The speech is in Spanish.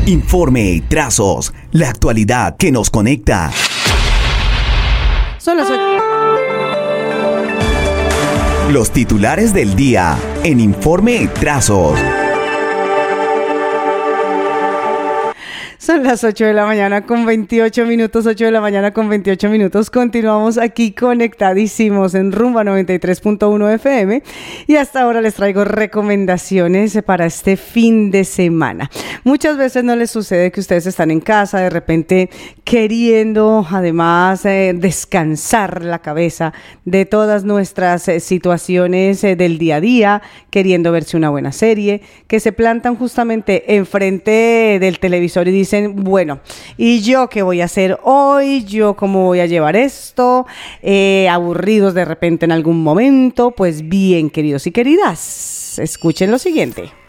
Informe Trazos, la actualidad que nos conecta. Son las 8. Los titulares del día en Informe Trazos. Son las 8 de la mañana con 28 minutos, 8 de la mañana con 28 minutos. Continuamos aquí conectadísimos en Rumba 93.1 FM y hasta ahora les traigo recomendaciones para este fin de semana. Muchas veces no les sucede que ustedes están en casa, de repente queriendo además descansar la cabeza de todas nuestras situaciones del día a día, queriendo verse una buena serie, que se plantan justamente enfrente del televisor y dicen, bueno, ¿y yo qué voy a hacer hoy? ¿Yo cómo voy a llevar esto? Aburridos de repente en algún momento. Pues bien, queridos y queridas, escuchen lo siguiente.